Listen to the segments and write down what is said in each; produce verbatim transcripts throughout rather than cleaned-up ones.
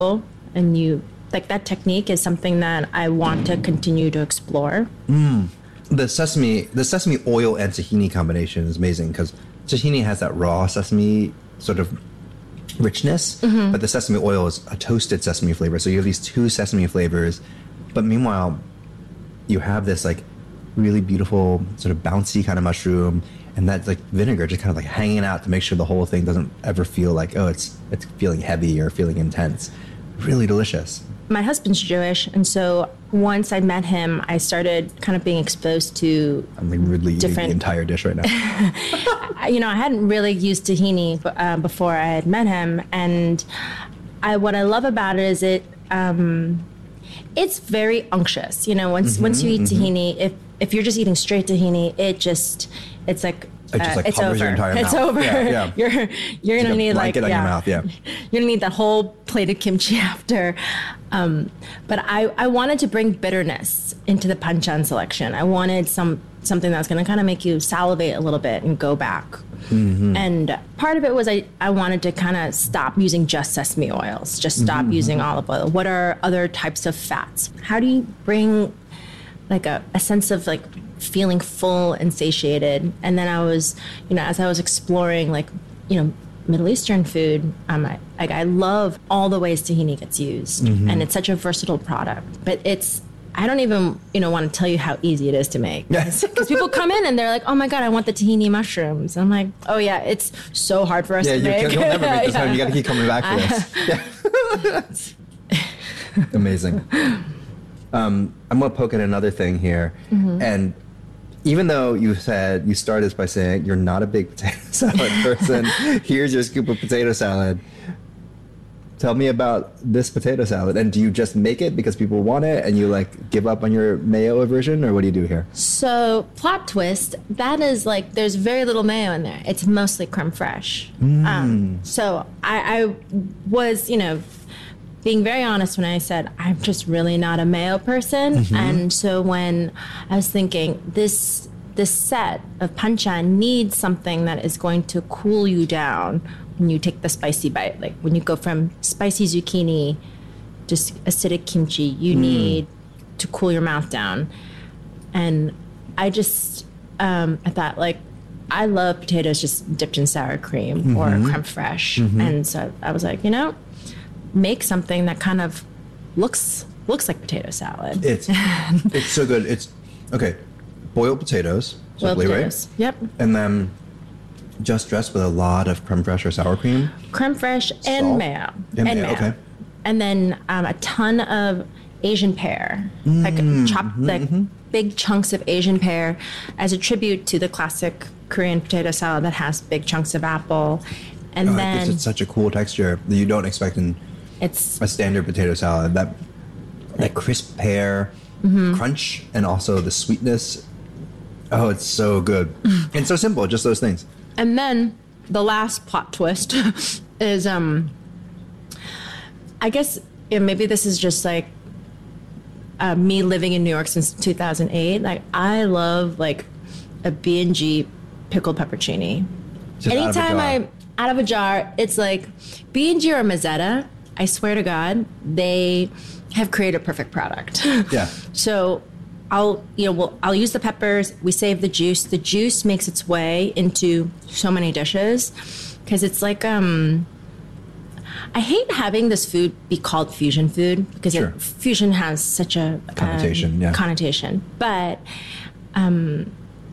and you like that technique is something that I want to continue to explore. Mm. The sesame, the sesame oil and tahini combination is amazing because tahini has that raw sesame sort of richness, mm-hmm. but the sesame oil is a toasted sesame flavor. So you have these two sesame flavors, but meanwhile, you have this like really beautiful sort of bouncy kind of mushroom, and that like vinegar just kind of like hanging out to make sure the whole thing doesn't ever feel like, oh, it's it's feeling heavy or feeling intense. Really delicious. My husband's Jewish, and so once I met him, I started kind of being exposed to I'm like rudely different... eating the entire dish right now. You know, I hadn't really used tahini uh, before I had met him, and I what I love about it is it um, it's very unctuous. You know, once mm-hmm, once you eat mm-hmm. tahini, if if you're just eating straight tahini, it just it's like it just like uh, it's covers over. your entire It's mouth. over. Yeah, yeah. You're you're it's gonna like need like on yeah. your mouth, yeah. You're gonna need that whole plate of kimchi after. Um, but I, I wanted to bring bitterness into the panchan selection. I wanted some something that's going to kind of make you salivate a little bit and go back. Mm-hmm. And part of it was I, I wanted to kind of stop using just sesame oils, just stop mm-hmm. using olive oil. What are other types of fats? How do you bring like a, a sense of like feeling full and satiated? And then I was, you know, as I was exploring like, you know, Middle Eastern food, um, I, like I love all the ways tahini gets used, mm-hmm. and it's such a versatile product. But it's, I don't even, you know, want to tell you how easy it is to make. Because people come in and they're like, oh my God, I want the tahini mushrooms. I'm like, oh yeah, it's so hard for us yeah, to you make. Can, you'll never make this yeah. home. You got to keep coming back for this. Yeah. Amazing. Um, I'm going to poke at another thing here. Mm-hmm. And even though you said, you started this by saying you're not a big potato salad person, here's your scoop of potato salad. Tell me about this potato salad. And do you just make it because people want it and you like give up on your mayo version, or what do you do here? So plot twist, that is like, there's very little mayo in there. It's mostly creme fraiche. Mm. Um, so I, I was, you know, being very honest when I said, I'm just really not a mayo person. Mm-hmm. And so when I was thinking, this this set of panchan needs something that is going to cool you down when you take the spicy bite. Like when you go from spicy zucchini, just acidic kimchi, you mm. need to cool your mouth down. And I just, um, I thought like, I love potatoes just dipped in sour cream mm-hmm. or creme fraiche. Mm-hmm. And so I was like, you know, make something that kind of looks looks like potato salad. It's it's so good. It's okay. Boiled potatoes, boiled simply, potatoes. Right? Yep. And then just dressed with a lot of creme fraiche or sour cream. Creme fraiche and Salt. mayo. And, and mayo. mayo. Okay. And then um, a ton of Asian pear, mm, like chopped mm-hmm, like mm-hmm. big chunks of Asian pear, as a tribute to the classic Korean potato salad that has big chunks of apple. And oh, then it gives it such a cool texture that you don't expect in it's a standard potato salad. That that crisp pear mm-hmm. crunch and also the sweetness. Oh, it's so good. And so simple, just those things. And then the last plot twist is, um, I guess you know, maybe this is just like uh, me living in New York since two thousand eight. Like I love like a B and G pickled peppercini. Just Anytime I'm out of a jar, it's like B and G or Mazzetta. I swear to God, they have created a perfect product. Yeah. So I'll, you know, we'll, I'll use the peppers. We save the juice. The juice makes its way into so many dishes because it's like, um, I hate having this food be called fusion food because sure. it, fusion has such a connotation. Um, yeah. Connotation, but um,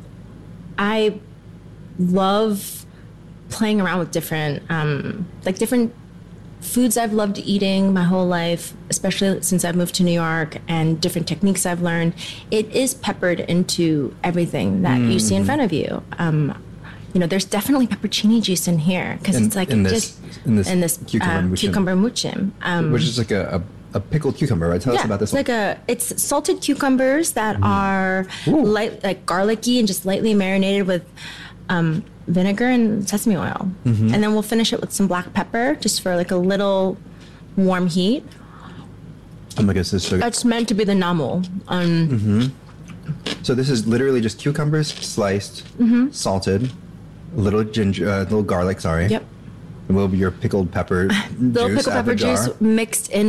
I love playing around with different, um, like different. foods I've loved eating my whole life, especially since I've moved to New York, and different techniques I've learned. It is peppered into everything that mm-hmm. you see in front of you. Um, you know, there's definitely peppercini juice in here because it's like in this, just in this, in this cucumber, uh, muchim. cucumber muchim, um, which is like a, a, a pickled cucumber, right? Tell yeah, us about this it's one. like a it's salted cucumbers that mm. are light, like garlicky and just lightly marinated with um, vinegar and sesame oil. Mm-hmm. And then we'll finish it with some black pepper just for like a little warm heat. Oh my goodness, this is so good. It's meant to be the namu. Um, mm-hmm. So this is literally just cucumbers sliced, mm-hmm. salted, a little ginger, uh, little garlic, sorry. Yep. A little bit of your pickled pepper Little juice pickled out of the pepper jar. juice mixed in